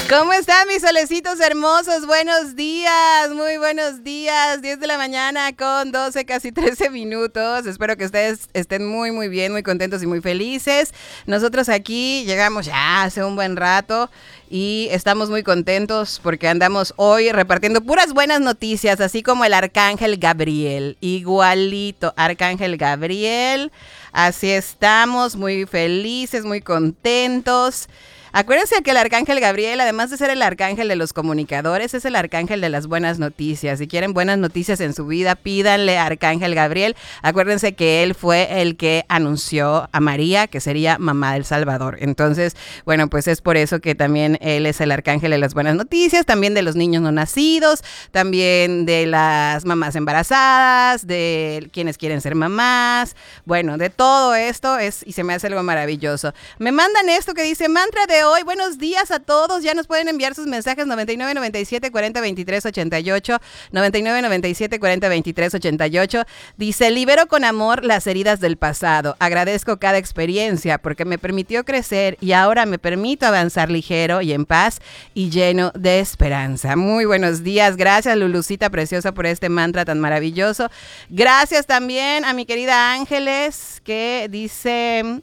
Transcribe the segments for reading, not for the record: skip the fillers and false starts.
¿Cómo están mis solecitos hermosos? Buenos días, muy buenos días. 10 de la mañana con 12, casi 13 minutos. Espero que ustedes estén muy, muy bien, muy contentos y muy felices. Nosotros aquí llegamos ya hace un buen rato y estamos muy contentos porque andamos hoy repartiendo puras buenas noticias, así como el Arcángel Gabriel. Igualito, Arcángel Gabriel. Así estamos, muy felices, muy contentos. Acuérdense que el Arcángel Gabriel, además de ser el arcángel de los comunicadores, es el arcángel de las buenas noticias. Si quieren buenas noticias en su vida, pídanle a Arcángel Gabriel. Acuérdense que él fue el que anunció a María, que sería mamá del Salvador. Entonces, bueno, pues es por eso que también él es el arcángel de las buenas noticias, también de los niños no nacidos, también de las mamás embarazadas, de quienes quieren ser mamás. Bueno, de todo esto es y se me hace algo maravilloso. Me mandan esto que dice mantra de hoy. Buenos días a todos. Ya nos pueden enviar sus mensajes 99 97 40 23 88 99 97 40 23 88. Dice: libero con amor las heridas del pasado. Agradezco cada experiencia porque me permitió crecer y ahora me permito avanzar ligero y en paz y lleno de esperanza. Muy buenos días. Gracias, Lulucita preciosa, por este mantra tan maravilloso. Gracias también a mi querida Ángeles, que dice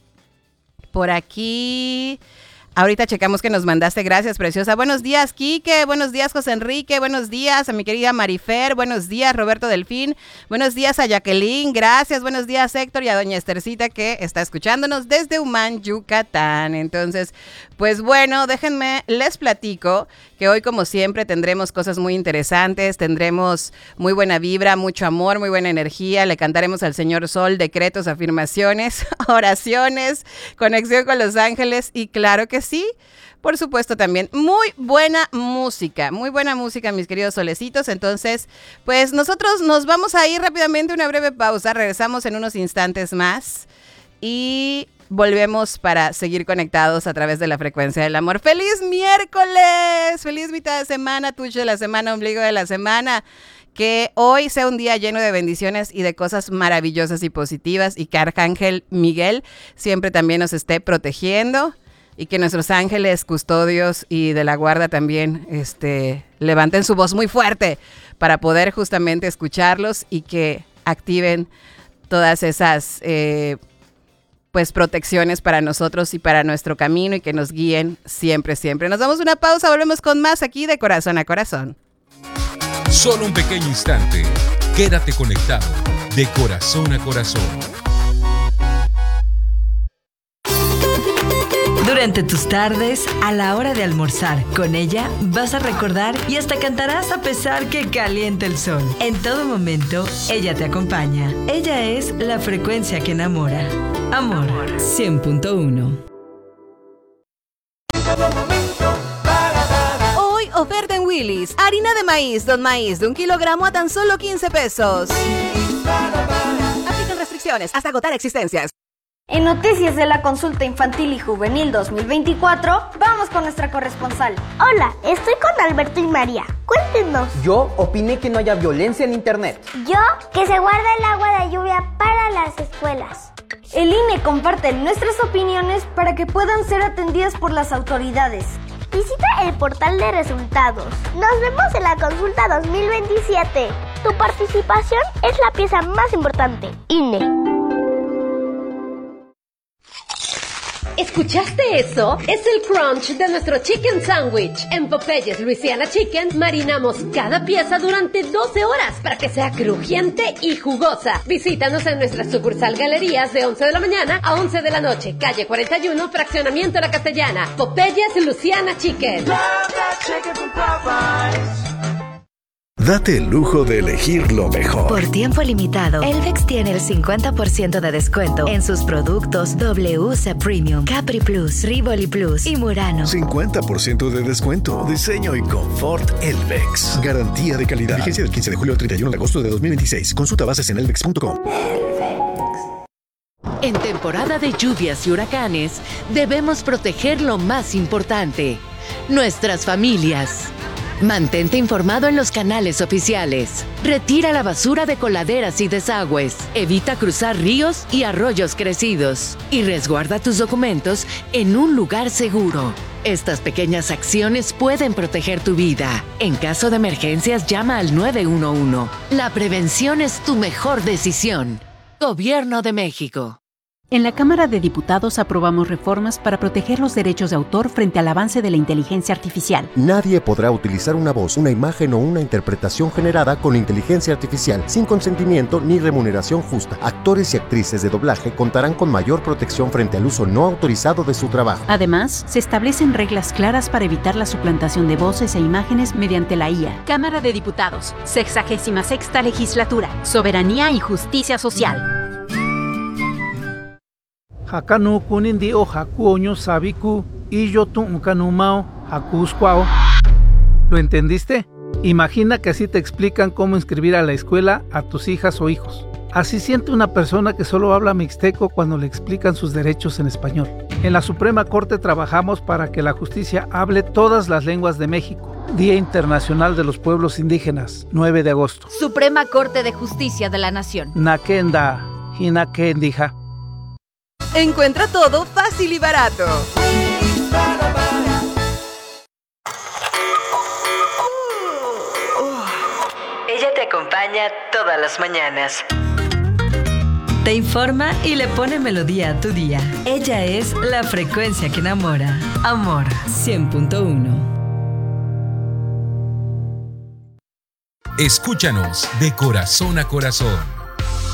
por aquí. Ahorita checamos que nos mandaste. Gracias, preciosa. Buenos días, Quique. Buenos días, José Enrique. Buenos días a mi querida Marifer. Buenos días, Roberto Delfín. Buenos días a Jacqueline. Gracias. Buenos días, Héctor, y a doña Estercita, que está escuchándonos desde Humán, Yucatán. Entonces, pues bueno, déjenme, les platico que hoy, como siempre, tendremos cosas muy interesantes. Tendremos muy buena vibra, mucho amor, muy buena energía. Le cantaremos al Señor Sol decretos, afirmaciones, oraciones, conexión con los ángeles y claro que sí, por supuesto también muy buena música, mis queridos solecitos. Entonces, pues nosotros nos vamos a ir rápidamente a una breve pausa, regresamos en unos instantes más y volvemos para seguir conectados a través de la frecuencia del amor. ¡Feliz miércoles! ¡Feliz mitad de semana, tuyo de la semana, ombligo de la semana! Que hoy sea un día lleno de bendiciones y de cosas maravillosas y positivas y que Arcángel Miguel siempre también nos esté protegiendo. Y que nuestros ángeles custodios y de la guarda también levanten su voz muy fuerte para poder justamente escucharlos y que activen todas esas pues protecciones para nosotros y para nuestro camino y que nos guíen siempre, siempre. Nos damos una pausa, volvemos con más aquí de Corazón a Corazón. Solo un pequeño instante. Quédate conectado de Corazón a Corazón. Durante tus tardes, a la hora de almorzar, con ella vas a recordar y hasta cantarás a pesar que caliente el sol. En todo momento, ella te acompaña. Ella es la frecuencia que enamora. Amor 100.1. Hoy oferta en Willy's. Harina de maíz, Don Maíz, de 1 kilogramo a tan solo 15 pesos. Aplican restricciones hasta agotar existencias. En Noticias de la Consulta Infantil y Juvenil 2024, vamos con nuestra corresponsal. Hola, estoy con Alberto y María. Cuéntenos. Yo opiné que no haya violencia en internet. Yo, que se guarde el agua de lluvia para las escuelas. El INE comparte nuestras opiniones para que puedan ser atendidas por las autoridades. Visita el portal de resultados. Nos vemos en la consulta 2027. Tu participación es la pieza más importante. INE. ¿Escuchaste eso? Es el crunch de nuestro chicken sandwich. En Popeyes Louisiana Chicken marinamos cada pieza durante 12 horas para que sea crujiente y jugosa. Visítanos en nuestra sucursal Galerías de 11 de la mañana a 11 de la noche. Calle 41, Fraccionamiento La Castellana. Popeyes Louisiana Chicken. Date el lujo de elegir lo mejor. Por tiempo limitado, Elvex tiene el 50% de descuento en sus productos WC Premium, Capri Plus, Rivoli Plus y Murano. 50% de descuento. Diseño y confort Elvex. Garantía de calidad. Vigencia del 15 de julio al 31 de agosto de 2026. Consulta bases en elvex.com. En temporada de lluvias y huracanes, debemos proteger lo más importante: nuestras familias. Mantente informado en los canales oficiales. Retira la basura de coladeras y desagües. Evita cruzar ríos y arroyos crecidos. Y resguarda tus documentos en un lugar seguro. Estas pequeñas acciones pueden proteger tu vida. En caso de emergencias, llama al 911. La prevención es tu mejor decisión. Gobierno de México. En la Cámara de Diputados aprobamos reformas para proteger los derechos de autor frente al avance de la inteligencia artificial. Nadie podrá utilizar una voz, una imagen o una interpretación generada con inteligencia artificial sin consentimiento ni remuneración justa. Actores y actrices de doblaje contarán con mayor protección frente al uso no autorizado de su trabajo. Además, se establecen reglas claras para evitar la suplantación de voces e imágenes mediante la IA. Cámara de Diputados, 66ª Legislatura, Soberanía y Justicia Social. Hakanu kunindi o hakuoño sabiku y yo tu unkanumao hakuskwao. ¿Lo entendiste? Imagina que así te explican cómo inscribir a la escuela a tus hijas o hijos. Así siente una persona que solo habla mixteco cuando le explican sus derechos en español. En la Suprema Corte trabajamos para que la justicia hable todas las lenguas de México. Día Internacional de los Pueblos Indígenas, 9 de agosto. Suprema Corte de Justicia de la Nación. Nakenda, hinakendija. Encuentra todo fácil y barato. Ella te acompaña todas las mañanas. Te informa y le pone melodía a tu día. Ella es la frecuencia que enamora. Amor 100.1. Escúchanos de corazón a corazón.